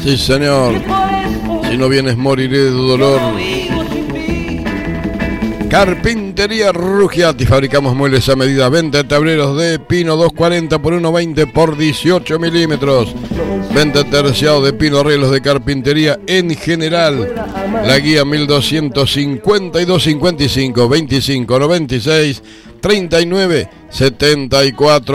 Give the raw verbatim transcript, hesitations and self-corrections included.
Sí, señor. Si no vienes, moriré de dolor. Carpintería Ruggiati. Fabricamos muebles a medida. Venta de tableros de pino dos cuarenta por uno veinte por dieciocho milímetros. Venta terciado de pino, arreglos de carpintería en general. La guía mil doscientos cincuenta y dos cincuenta y cinco veinticinco noventa y seis treinta y nueve setenta y cuatro.